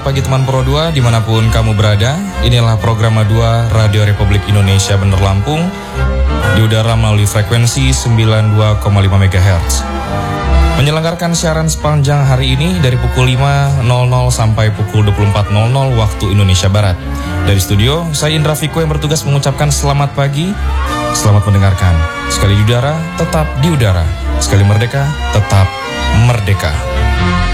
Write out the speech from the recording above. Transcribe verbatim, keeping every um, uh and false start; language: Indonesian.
Selamat pagi teman Pro dua dimanapun kamu berada. Inilah program dua Radio Republik Indonesia Bener Lampung di udara melalui frekuensi sembilan puluh dua koma lima megahertz. Menyelenggarakan siaran sepanjang hari ini dari pukul lima nol nol sampai pukul dua puluh empat nol nol waktu Indonesia Barat. Dari studio, saya Indra Fiko yang bertugas mengucapkan selamat pagi, selamat mendengarkan. Sekali di udara, tetap di udara. Sekali merdeka, tetap merdeka.